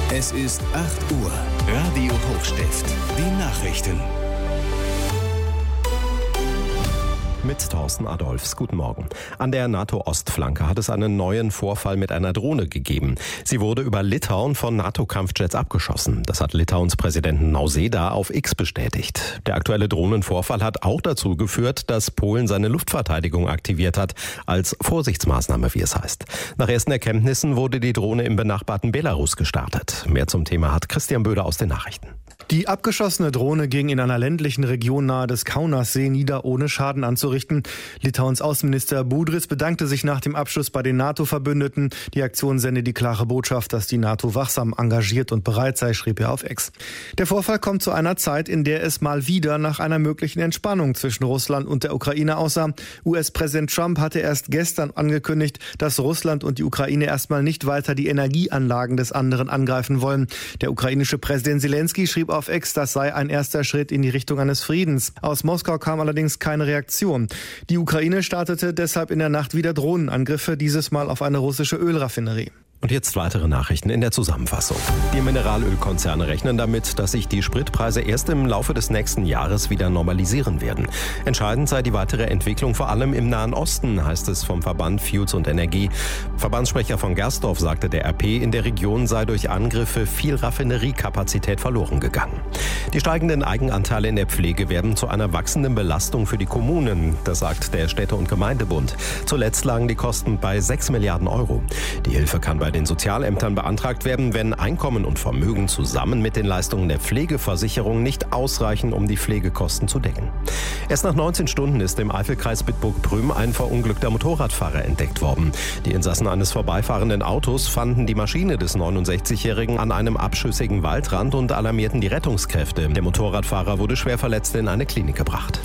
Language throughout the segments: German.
Es ist 8 Uhr. Radio Hochstift. Die Nachrichten. Mit Thorsten Adolfs. Guten Morgen. An der NATO-Ostflanke hat es einen neuen Vorfall mit einer Drohne gegeben. Sie wurde über Litauen von NATO-Kampfjets abgeschossen. Das hat Litauens Präsidenten Nausėda auf X bestätigt. Der aktuelle Drohnenvorfall hat auch dazu geführt, dass Polen seine Luftverteidigung aktiviert hat, als Vorsichtsmaßnahme, wie es heißt. Nach ersten Erkenntnissen wurde die Drohne im benachbarten Belarus gestartet. Mehr zum Thema hat Christian Böder aus den Nachrichten. Die abgeschossene Drohne ging in einer ländlichen Region nahe des Kaunassee nieder, ohne Schaden anzurichten. Litauens Außenminister Budris bedankte sich nach dem Abschuss bei den NATO-Verbündeten. Die Aktion sende die klare Botschaft, dass die NATO wachsam, engagiert und bereit sei, schrieb er auf X. Der Vorfall kommt zu einer Zeit, in der es mal wieder nach einer möglichen Entspannung zwischen Russland und der Ukraine aussah. US-Präsident Trump hatte erst gestern angekündigt, dass Russland und die Ukraine erstmal nicht weiter die Energieanlagen des anderen angreifen wollen. Der ukrainische Präsident Zelensky schrieb auf X, das sei ein erster Schritt in die Richtung eines Friedens. Aus Moskau kam allerdings keine Reaktion. Die Ukraine startete deshalb in der Nacht wieder Drohnenangriffe, dieses Mal auf eine russische Ölraffinerie. Und jetzt weitere Nachrichten in der Zusammenfassung. Die Mineralölkonzerne rechnen damit, dass sich die Spritpreise erst im Laufe des nächsten Jahres wieder normalisieren werden. Entscheidend sei die weitere Entwicklung vor allem im Nahen Osten, heißt es vom Verband Fuels und Energie. Verbandssprecher von Gerstdorf sagte der RP, in der Region sei durch Angriffe viel Raffineriekapazität verloren gegangen. Die steigenden Eigenanteile in der Pflege werden zu einer wachsenden Belastung für die Kommunen, das sagt der Städte- und Gemeindebund. Zuletzt lagen die Kosten bei 6 Milliarden Euro. Die Hilfe kann bei den Sozialämtern beantragt werden, wenn Einkommen und Vermögen zusammen mit den Leistungen der Pflegeversicherung nicht ausreichen, um die Pflegekosten zu decken. Erst nach 19 Stunden ist im Eifelkreis Bitburg-Prüm ein verunglückter Motorradfahrer entdeckt worden. Die Insassen eines vorbeifahrenden Autos fanden die Maschine des 69-Jährigen an einem abschüssigen Waldrand und alarmierten die Rettungskräfte. Der Motorradfahrer wurde schwer verletzt in eine Klinik gebracht.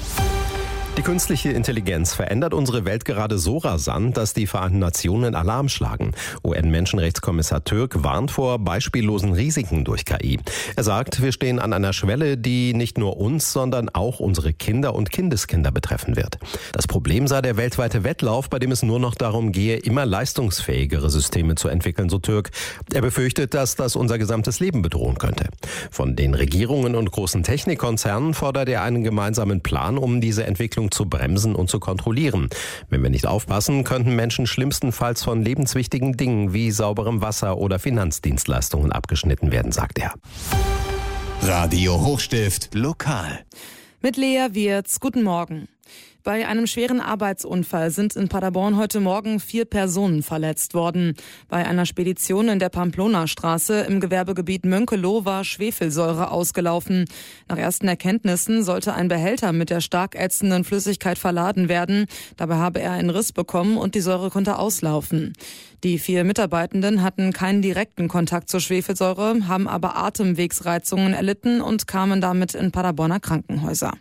Die künstliche Intelligenz verändert unsere Welt gerade so rasant, dass die Vereinten Nationen Alarm schlagen. UN-Menschenrechtskommissar Türk warnt vor beispiellosen Risiken durch KI. Er sagt, wir stehen an einer Schwelle, die nicht nur uns, sondern auch unsere Kinder und Kindeskinder betreffen wird. Das Problem sei der weltweite Wettlauf, bei dem es nur noch darum gehe, immer leistungsfähigere Systeme zu entwickeln, so Türk. Er befürchtet, dass das unser gesamtes Leben bedrohen könnte. Von den Regierungen und großen Technikkonzernen fordert er einen gemeinsamen Plan, um diese Entwicklung zu bremsen und zu kontrollieren. Wenn wir nicht aufpassen, könnten Menschen schlimmstenfalls von lebenswichtigen Dingen wie sauberem Wasser oder Finanzdienstleistungen abgeschnitten werden, sagt er. Radio Hochstift lokal. Mit Lea Wirz, guten Morgen. Bei einem schweren Arbeitsunfall sind in Paderborn heute Morgen 4 Personen verletzt worden. Bei einer Spedition in der Pamplona-Straße im Gewerbegebiet Mönkelow war Schwefelsäure ausgelaufen. Nach ersten Erkenntnissen sollte ein Behälter mit der stark ätzenden Flüssigkeit verladen werden. Dabei habe er einen Riss bekommen und die Säure konnte auslaufen. Die 4 Mitarbeitenden hatten keinen direkten Kontakt zur Schwefelsäure, haben aber Atemwegsreizungen erlitten und kamen damit in Paderborner Krankenhäuser.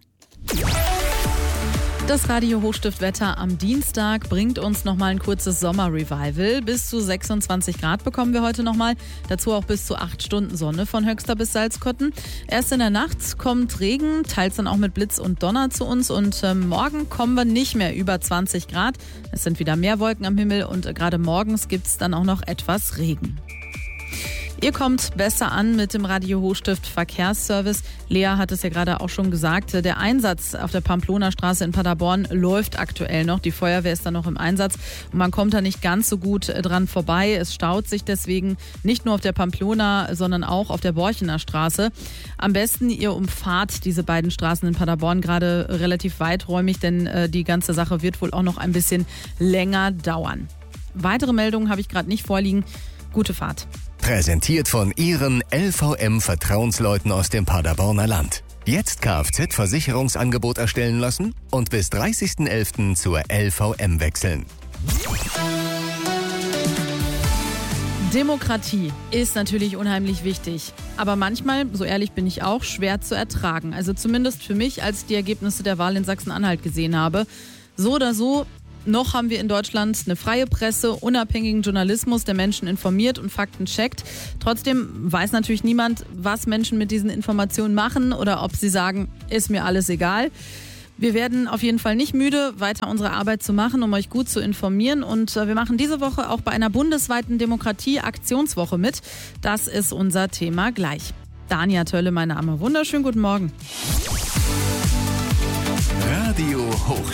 Das Radio Hochstift-Wetter am Dienstag bringt uns nochmal ein kurzes Sommer-Revival. Bis zu 26 Grad bekommen wir heute nochmal. Dazu auch bis zu 8 Stunden Sonne von Höxter bis Salzkotten. Erst in der Nacht kommt Regen, teils dann auch mit Blitz und Donner zu uns. Und morgen kommen wir nicht mehr über 20 Grad. Es sind wieder mehr Wolken am Himmel und gerade morgens gibt es dann auch noch etwas Regen. Ihr kommt besser an mit dem Radio Hochstift Verkehrsservice. Lea hat es ja gerade auch schon gesagt. Der Einsatz auf der Pamplona-Straße in Paderborn läuft aktuell noch. Die Feuerwehr ist da noch im Einsatz und man kommt da nicht ganz so gut dran vorbei. Es staut sich deswegen nicht nur auf der Pamplona, sondern auch auf der Borchener Straße. Am besten ihr umfahrt diese beiden Straßen in Paderborn gerade relativ weiträumig, denn die ganze Sache wird wohl auch noch ein bisschen länger dauern. Weitere Meldungen habe ich gerade nicht vorliegen. Gute Fahrt. Präsentiert von Ihren LVM-Vertrauensleuten aus dem Paderborner Land. Jetzt Kfz-Versicherungsangebot erstellen lassen und bis 30.11. zur LVM wechseln. Demokratie ist natürlich unheimlich wichtig, aber manchmal, so ehrlich bin ich auch, schwer zu ertragen. Also zumindest für mich, als ich die Ergebnisse der Wahl in Sachsen-Anhalt gesehen habe. So oder so, noch haben wir in Deutschland eine freie Presse, unabhängigen Journalismus, der Menschen informiert und Fakten checkt. Trotzdem weiß natürlich niemand, was Menschen mit diesen Informationen machen oder ob sie sagen, ist mir alles egal. Wir werden auf jeden Fall nicht müde, weiter unsere Arbeit zu machen, um euch gut zu informieren. Und wir machen diese Woche auch bei einer bundesweiten Demokratie-Aktionswoche mit. Das ist unser Thema gleich. Dania Tölle, mein Name. Wunderschönen guten Morgen. Radio Hochstimme.